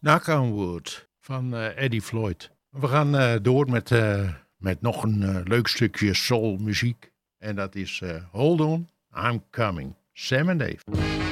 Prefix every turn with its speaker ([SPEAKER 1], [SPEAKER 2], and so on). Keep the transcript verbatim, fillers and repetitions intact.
[SPEAKER 1] Knock on Wood van uh, Eddie Floyd. We gaan uh, door met, uh, met nog een uh, leuk stukje soul muziek. En dat is uh, Hold On, I'm Coming. Sam en Dave.